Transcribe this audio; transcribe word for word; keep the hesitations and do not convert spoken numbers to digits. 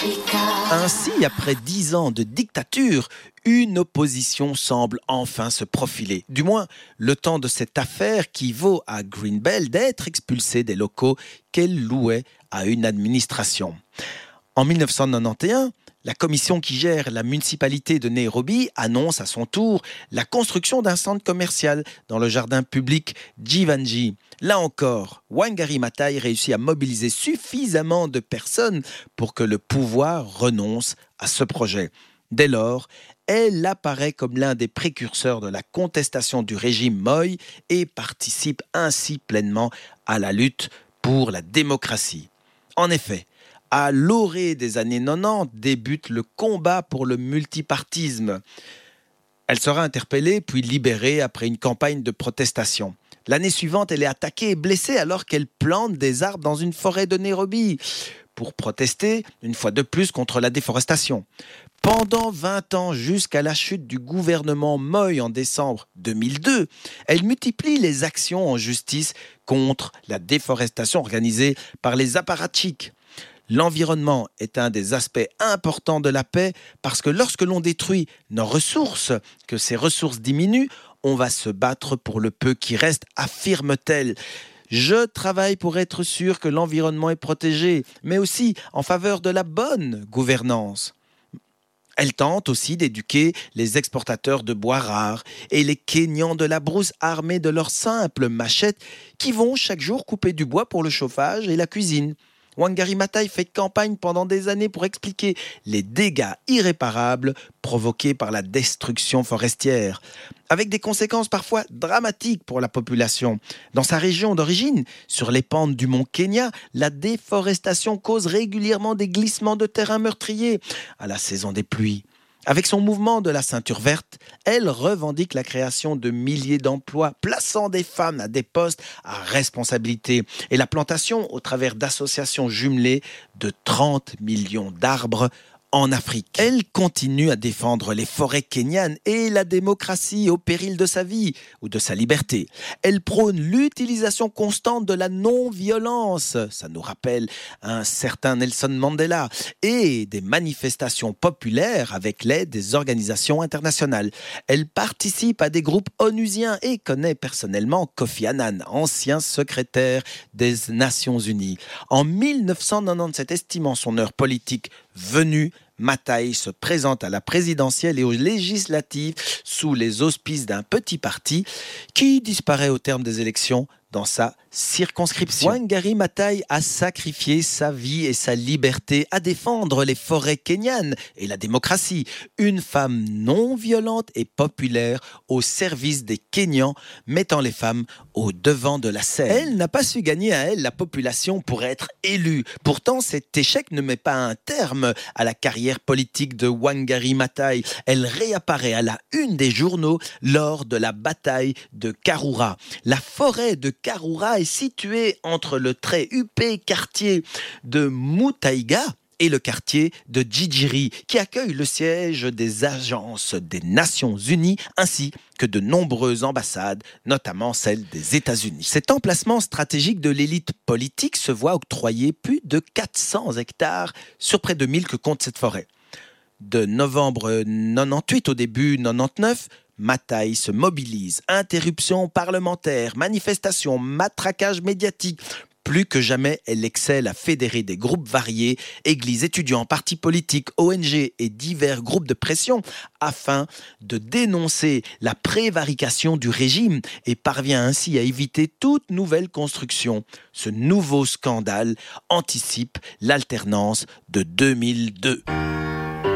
Africa. Ainsi, après dix ans de dictature, une opposition semble enfin se profiler. Du moins, le temps de cette affaire qui vaut à Greenbelt d'être expulsée des locaux qu'elle louait à une administration. En dix-neuf cent quatre-vingt-onze, la commission qui gère la municipalité de Nairobi annonce à son tour la construction d'un centre commercial dans le jardin public Jivanjee. Là encore, Wangari Maathai réussit à mobiliser suffisamment de personnes pour que le pouvoir renonce à ce projet. Dès lors, elle apparaît comme l'un des précurseurs de la contestation du régime Moi et participe ainsi pleinement à la lutte pour la démocratie. En effet, à l'orée des années quatre-vingt-dix débute le combat pour le multipartisme. Elle sera interpellée puis libérée après une campagne de protestation. L'année suivante, elle est attaquée et blessée alors qu'elle plante des arbres dans une forêt de Nairobi pour protester une fois de plus contre la déforestation. Pendant vingt ans, jusqu'à la chute du gouvernement Moi en décembre deux mille deux, elle multiplie les actions en justice contre la déforestation organisée par les apparatchiks. L'environnement est un des aspects importants de la paix parce que lorsque l'on détruit nos ressources, que ces ressources diminuent, on va se battre pour le peu qui reste, affirme-t-elle. Je travaille pour être sûr que l'environnement est protégé, mais aussi en faveur de la bonne gouvernance. Elle tente aussi d'éduquer les exportateurs de bois rares et les Kenyans de la brousse armés de leurs simples machettes qui vont chaque jour couper du bois pour le chauffage et la cuisine. Wangari Maathai fait campagne pendant des années pour expliquer les dégâts irréparables provoqués par la destruction forestière, avec des conséquences parfois dramatiques pour la population. Dans sa région d'origine, sur les pentes du mont Kenya, la déforestation cause régulièrement des glissements de terrain meurtriers à la saison des pluies. Avec son mouvement de la ceinture verte, elle revendique la création de milliers d'emplois, plaçant des femmes à des postes à responsabilité et la plantation au travers d'associations jumelées de trente millions d'arbres en Afrique. Elle continue à défendre les forêts kenyanes et la démocratie au péril de sa vie ou de sa liberté. Elle prône l'utilisation constante de la non-violence, ça nous rappelle un certain Nelson Mandela, et des manifestations populaires avec l'aide des organisations internationales. Elle participe à des groupes onusiens et connaît personnellement Kofi Annan, ancien secrétaire des Nations Unies. En dix-neuf cent quatre-vingt-dix-sept, estimant son heure politique venue, Maathai se présente à la présidentielle et aux législatives sous les auspices d'un petit parti qui disparaît au terme des élections dans sa circonscription. Wangari Maathai a sacrifié sa vie et sa liberté à défendre les forêts kenyanes et la démocratie. Une femme non violente et populaire au service des Kenyans, mettant les femmes au devant de la scène. Elle n'a pas su gagner à elle la population pour être élue. Pourtant, cet échec ne met pas un terme à la carrière politique de Wangari Maathai. Elle réapparaît à la une des journaux lors de la bataille de Karura. La forêt de Karura est située entre le très huppé quartier de Muthaiga et le quartier de Gigiri, qui accueille le siège des agences des Nations Unies ainsi que de nombreuses ambassades, notamment celle des États-Unis. Cet emplacement stratégique de l'élite politique se voit octroyer plus de quatre cents hectares sur près de mille que compte cette forêt. De novembre quatre-vingt-dix-huit au début quatre-vingt-dix-neuf, Maathai se mobilise. Interruption parlementaire, manifestations, matraquage médiatique. Plus que jamais, elle excelle à fédérer des groupes variés, églises, étudiants, partis politiques, O N G et divers groupes de pression afin de dénoncer la prévarication du régime et parvient ainsi à éviter toute nouvelle construction. Ce nouveau scandale anticipe l'alternance de deux mille deux.